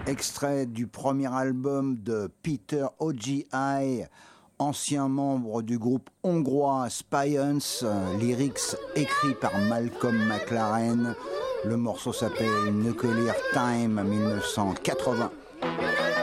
Extrait du premier album de Peter Ogi, ancien membre du groupe hongrois Spyence, lyrics écrits par Malcolm McLaren. Le morceau s'appelle Nuclear Time 1980.